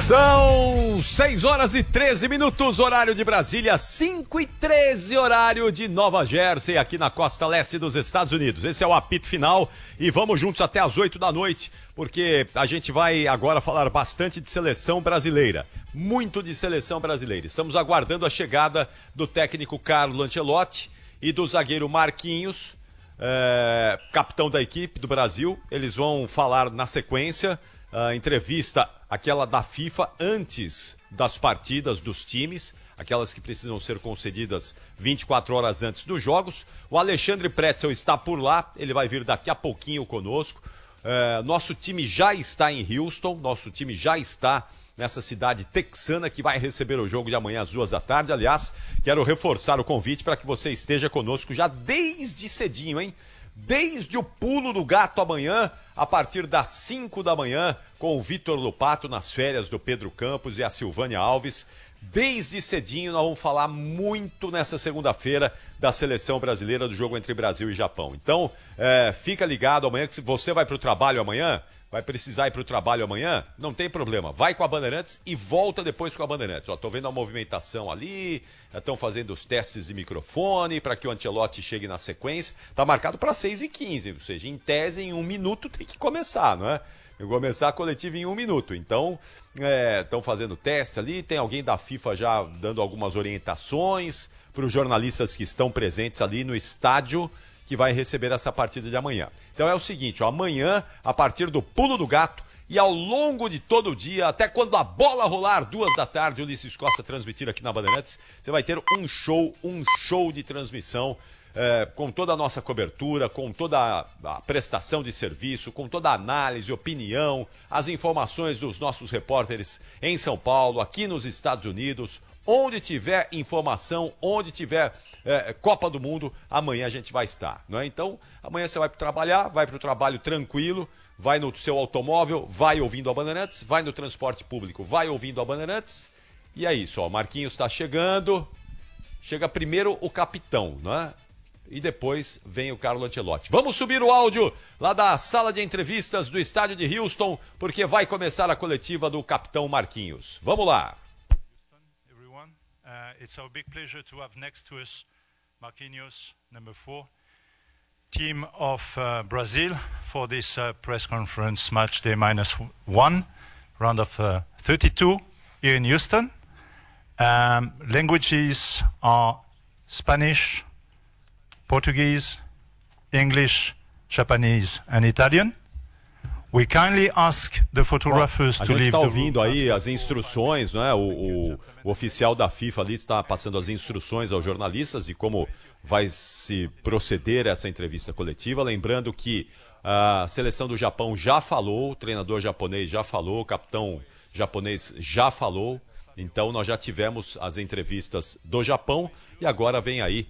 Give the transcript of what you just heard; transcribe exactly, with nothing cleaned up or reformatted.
São seis horas e treze minutos, horário de Brasília, cinco e treze, horário de Nova Jersey, aqui na costa leste dos Estados Unidos. Esse é o apito final e vamos juntos até as oito da noite, porque a gente vai agora falar bastante de seleção brasileira, muito de seleção brasileira. Estamos aguardando a chegada do técnico Carlo Ancelotti e do zagueiro Marquinhos, é, capitão da equipe do Brasil. Eles vão falar na sequência a entrevista, aquela da FIFA antes das partidas dos times, aquelas que precisam ser concedidas vinte e quatro horas antes dos jogos. O Alexandre Pretzel está por lá, ele vai vir daqui a pouquinho conosco. É, nosso time já está em Houston, nosso time já está nessa cidade texana que vai receber o jogo de amanhã às duas da tarde. Aliás, quero reforçar o convite para que você esteja conosco já desde cedinho, hein? Desde o pulo do gato amanhã, a partir das cinco da manhã, com o Vitor Lupato nas férias do Pedro Campos e a Silvânia Alves. Desde cedinho nós vamos falar muito nessa segunda-feira da seleção brasileira, do jogo entre Brasil e Japão. Então, é, fica ligado amanhã, que se você vai para o trabalho amanhã, vai precisar ir para o trabalho amanhã, não tem problema, vai com a Bandeirantes e volta depois com a Bandeirantes. Ó, tô vendo a movimentação ali, estão fazendo os testes de microfone para que o Ancelotti chegue na sequência. Tá marcado para seis e quinze, ou seja, em tese, em um minuto tem que começar, não é? Tem que começar a coletiva em um minuto. Então, estão é, fazendo teste ali, tem alguém da FIFA já dando algumas orientações para os jornalistas que estão presentes ali no estádio que vai receber essa partida de amanhã. Então é o seguinte, ó, amanhã, a partir do pulo do gato e ao longo de todo o dia, até quando a bola rolar, duas da tarde, o Ulisses Costa transmitir aqui na Bandeirantes, você vai ter um show, um show de transmissão, é, com toda a nossa cobertura, com toda a, a prestação de serviço, com toda a análise, opinião, as informações dos nossos repórteres em São Paulo, aqui nos Estados Unidos. Onde tiver informação, onde tiver é, Copa do Mundo, amanhã a gente vai estar, não é? Então, amanhã você vai para trabalhar, vai para o trabalho tranquilo, vai no seu automóvel, vai ouvindo a Bandeirantes, vai no transporte público, vai ouvindo a Bandeirantes, e é isso, ó, o Marquinhos está chegando, chega primeiro o capitão, né? E depois vem o Carlo Ancelotti. Vamos subir o áudio lá da sala de entrevistas do estádio de Houston, porque vai começar a coletiva do capitão Marquinhos. Vamos lá! Uh, it's our big pleasure to have next to us Marquinhos, number four, team of uh, Brazil for this uh, press conference, match day minus one, round of uh, thirty-two here in Houston. Um, languages are Spanish, Portuguese, English, Japanese and Italian. We kindly ask the photographers Bom, a to gente leave está the ouvindo room. aí as instruções, né? O, o, o oficial da FIFA ali está passando as instruções aos jornalistas de como vai se proceder essa entrevista coletiva. Lembrando que a seleção do Japão já falou, o treinador japonês já falou, o capitão japonês já falou. Então nós já tivemos as entrevistas do Japão e agora vem aí